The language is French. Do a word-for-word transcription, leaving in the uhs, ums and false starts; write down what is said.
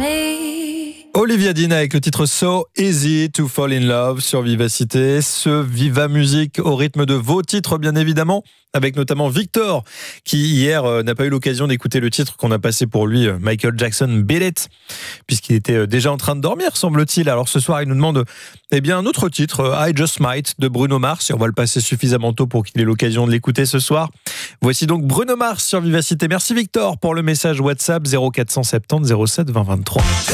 Olivia Dean avec le titre So Easy to Fall in Love sur Vivacité. Ce Viva Musique au rythme de vos titres, bien évidemment, avec notamment Victor, qui hier euh, n'a pas eu l'occasion d'écouter le titre qu'on a passé pour lui, euh, Michael Jackson, Beat It, puisqu'il était euh, déjà en train de dormir, semble-t-il. Alors ce soir, il nous demande eh bien, un autre titre, euh, I Just Might, de Bruno Mars, et on va le passer suffisamment tôt pour qu'il ait l'occasion de l'écouter ce soir. Voici donc Bruno Mars sur Vivacité. Merci Victor pour le message WhatsApp zéro quatre cent soixante-dix zéro sept vingt vingt-trois.